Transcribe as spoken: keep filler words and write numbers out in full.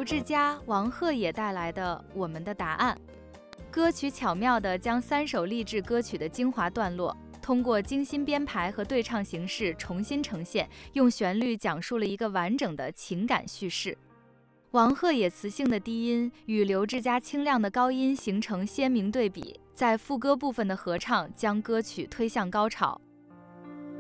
刘志佳、王鹤也带来的《我们的答案》。歌曲巧妙地将三首励志歌曲的精华段落，通过精心编排和对唱形式重新呈现，用旋律讲述了一个完整的情感叙事。王鹤也磁性的低音与刘志佳清亮的高音形成鲜明对比，在副歌部分的合唱将歌曲推向高潮。